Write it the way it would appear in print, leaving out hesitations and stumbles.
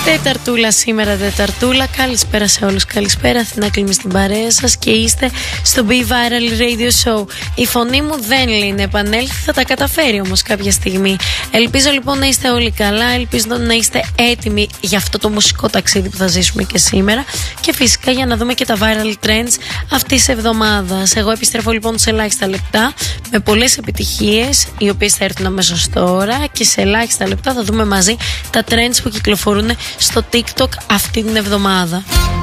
Τεταρτούλα σήμερα, Τεταρτούλα. Καλησπέρα σε όλους, καλησπέρα. Αθηνά Κλίμη στην παρέα σας και είστε στο Be Viral Radio Show. Η φωνή μου δεν λέει να επανέλθει, θα τα καταφέρει όμως κάποια στιγμή. Ελπίζω λοιπόν να είστε όλοι καλά, ελπίζω να είστε έτοιμοι για αυτό το μουσικό ταξίδι που θα ζήσουμε και σήμερα. Και φυσικά για να δούμε και τα viral trends αυτής της εβδομάδας. Εγώ επιστρέφω λοιπόν σε ελάχιστα λεπτά με πολλές επιτυχίες, οι οποίες θα έρθουν αμέσως τώρα, και σε ελάχιστα λεπτά θα δούμε μαζί τα trends που κυκλοφορούν στο TikTok αυτή την εβδομάδα.